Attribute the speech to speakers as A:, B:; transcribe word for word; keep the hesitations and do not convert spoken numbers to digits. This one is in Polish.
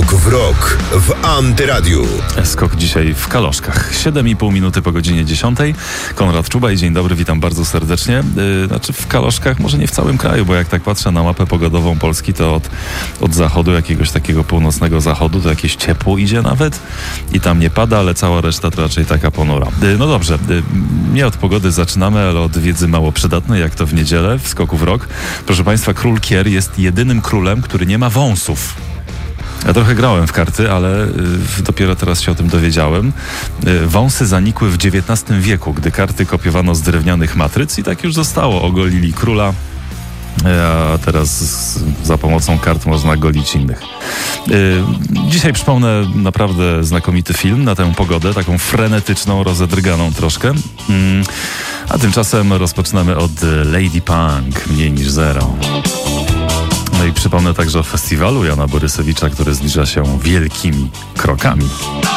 A: Skok w rok w Antyradiu.
B: Skok dzisiaj w kaloszkach. siedem i pół minuty po godzinie dziesiątej. Konrad Czuba i dzień dobry, witam bardzo serdecznie. Yy, znaczy w kaloszkach, może nie w całym kraju, bo jak tak patrzę na mapę pogodową Polski, to od, od zachodu, jakiegoś takiego północnego zachodu, to jakieś ciepło idzie nawet i tam nie pada, ale cała reszta to raczej taka ponura. Yy, no dobrze, yy, nie od pogody zaczynamy, ale od wiedzy mało przydatnej, jak to w niedzielę w Skoku w rok. Proszę Państwa, król Kier jest jedynym królem, który nie ma wąsów. Ja trochę grałem w karty, ale y, dopiero teraz się o tym dowiedziałem. Y, wąsy zanikły w dziewiętnastym wieku, gdy karty kopiowano z drewnianych matryc i tak już zostało. Ogolili króla, a teraz za pomocą kart można golić innych. Y, dzisiaj przypomnę naprawdę znakomity film na tę pogodę, taką frenetyczną, rozedrganą troszkę. Y, a tymczasem rozpoczynamy od Lady Punk, mniej niż zero. No i przypomnę także o festiwalu Jana Borysewicza, który zbliża się wielkimi krokami.